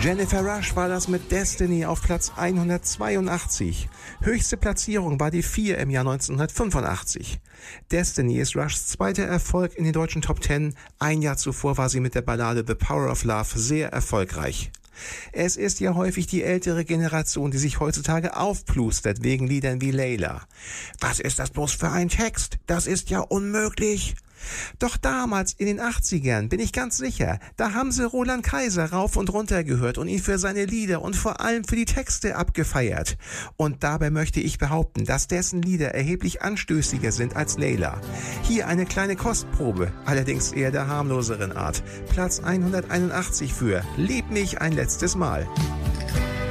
Jennifer Rush war das mit Destiny auf Platz 182. Höchste Platzierung war die 4 im Jahr 1985. Destiny ist Rushs zweiter Erfolg in den deutschen Top 10. Ein Jahr zuvor war sie mit der Ballade The Power of Love sehr erfolgreich. Es ist ja häufig die ältere Generation, die sich heutzutage aufplustert wegen Liedern wie Layla. Was ist das bloß für ein Text? Das ist ja unmöglich. Doch damals in den 80ern, bin ich ganz sicher, da haben sie Roland Kaiser rauf und runter gehört und ihn für seine Lieder und vor allem für die Texte abgefeiert. Und dabei möchte ich behaupten, dass dessen Lieder erheblich anstößiger sind als Layla. Hier eine kleine Kostprobe, allerdings eher der harmloseren Art. Platz 181 für Lieb mich ein letztes Mal.